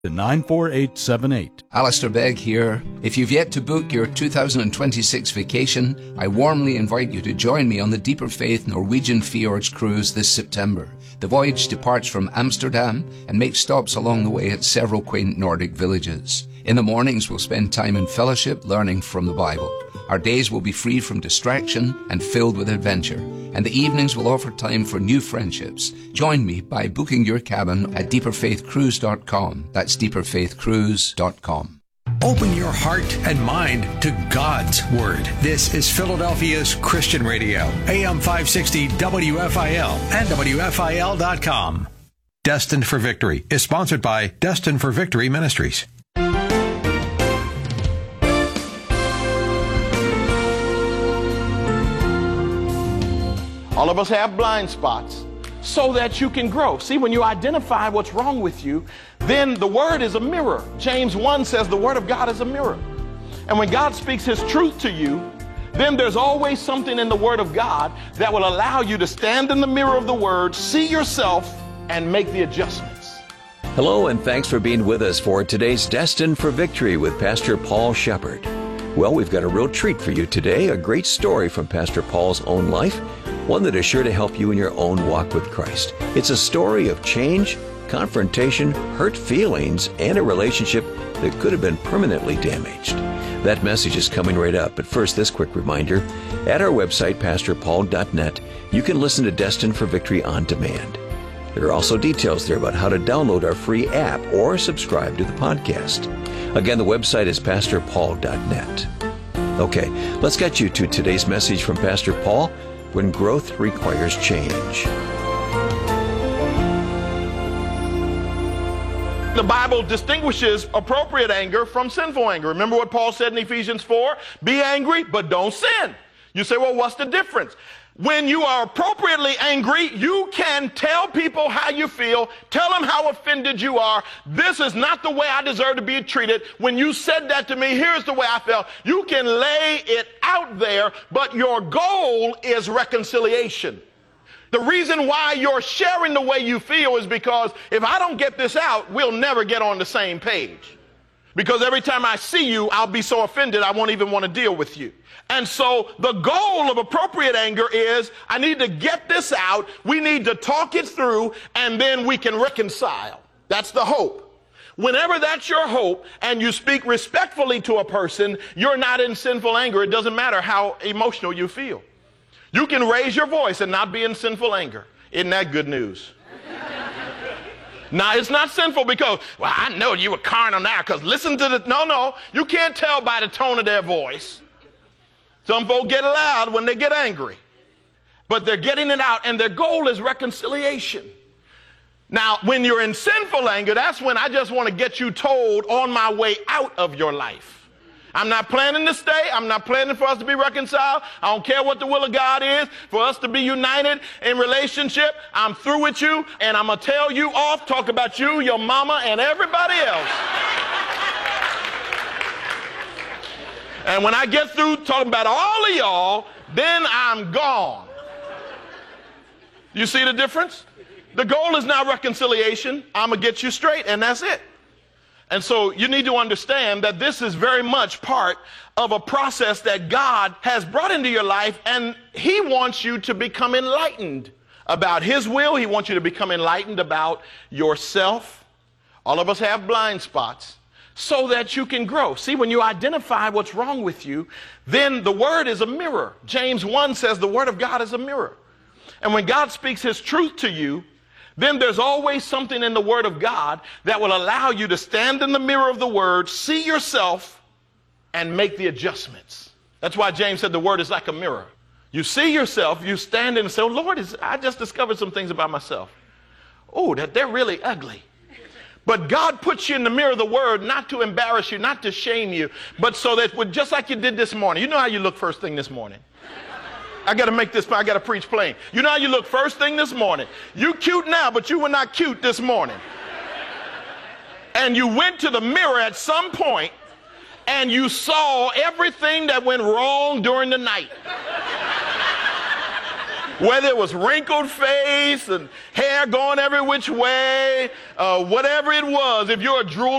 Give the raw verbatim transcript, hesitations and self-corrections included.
nine four eight seven eight. Alistair Begg here. If you've yet to book your two thousand twenty-six vacation, I warmly invite you to join me on the Deeper Faith Norwegian Fjords cruise this September. The voyage departs from Amsterdam and makes stops along the way at several quaint Nordic villages. In the mornings, we'll spend time in fellowship learning from the Bible. Our days will be free from distraction and filled with adventure. And the evenings will offer time for new friendships. Join me by booking your cabin at deeper faith cruise dot com. That's deeper faith cruise dot com. Open your heart and mind to God's Word. This is Philadelphia's Christian Radio, A M five sixty W F I L and W F I L dot com. Destined for Victory is sponsored by Destined for Victory Ministries. All of us have blind spots so that you can grow. See, when you identify what's wrong with you, then the Word is a mirror. James one says the Word of God is a mirror. And when God speaks His truth to you, then there's always something in the Word of God that will allow you to stand in the mirror of the Word, see yourself, and make the adjustments. Hello, and thanks for being with us for today's Destined for Victory with Pastor Paul Shepard. Well, we've got a real treat for you today, a great story from Pastor Paul's own life, one that is sure to help you in your own walk with Christ. It's a story of change, confrontation, hurt feelings, and a relationship that could have been permanently damaged. That message is coming right up, but first, this quick reminder. At our website, pastor paul dot net, you can listen to Destined for Victory on demand. There are also details there about how to download our free app or subscribe to the podcast. Again, the website is pastor paul dot net. Okay, let's get you to today's message from Pastor Paul, When Growth Requires Change. The Bible distinguishes appropriate anger from sinful anger. Remember what Paul said in Ephesians four? Be angry, but don't sin. You say, well, what's the difference? When you are appropriately angry, you can tell people how you feel, tell them how offended you are. This is not the way I deserve to be treated. When you said that to me, here's the way I felt. You can lay it out there, but your goal is reconciliation. The reason why you're sharing the way you feel is because if I don't get this out, we'll never get on the same page. Because every time I see you, I'll be so offended I won't even want to deal with you. And so the goal of appropriate anger is I need to get this out. We need to talk it through, and then we can reconcile. That's the hope. Whenever that's your hope and you speak respectfully to a person, you're not in sinful anger. It doesn't matter how emotional you feel. You can raise your voice and not be in sinful anger. Isn't that good news? Now, it's not sinful because, well, I know you were carnal now because listen to the, no, no. You can't tell by the tone of their voice. Some folk get loud when they get angry, but they're getting it out, and their goal is reconciliation. Now, when you're in sinful anger, that's when I just want to get you told on my way out of your life. I'm not planning to stay. I'm not planning for us to be reconciled. I don't care what the will of God is for us to be united in relationship. I'm through with you, and I'm going to tell you off, talk about you, your mama, and everybody else. And when I get through talking about all of y'all, then I'm gone. You see the difference? The goal is not reconciliation. I'm going to get you straight, and that's it. And so you need to understand that this is very much part of a process that God has brought into your life, and He wants you to become enlightened about His will. He wants you to become enlightened about yourself. All of us have blind spots so that you can grow. See, when you identify what's wrong with you, then the Word is a mirror. James one says the Word of God is a mirror. And when God speaks His truth to you, then there's always something in the Word of God that will allow you to stand in the mirror of the Word, see yourself, and make the adjustments. That's why James said the Word is like a mirror. You see yourself, you stand in and say, oh, Lord, is, I just discovered some things about myself. Oh, that they're really ugly. But God puts you in the mirror of the Word not to embarrass you, not to shame you, but so that just like you did this morning. You know how you look first thing this morning. I got to make this, I got to preach plain. You know how you look first thing this morning. You cute now, but you were not cute this morning. And you went to the mirror at some point and you saw everything that went wrong during the night. Whether it was wrinkled face and hair going every which way, uh, whatever it was, if you're a drooler,